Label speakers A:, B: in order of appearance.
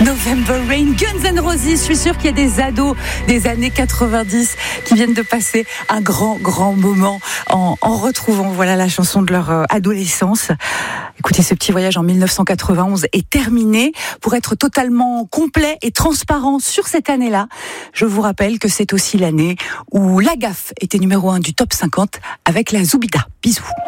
A: November Rain, Guns N' Roses. Je suis sûre qu'il y a des ados des années 90 qui viennent de passer un grand moment en retrouvant la chanson de leur adolescence. Écoutez, ce petit voyage en 1991 est terminé. Pour être totalement complet et transparent sur cette année-là, je vous rappelle que c'est aussi l'année où La Gaffe était numéro 1 du top 50 avec la Zoubida. Bisous.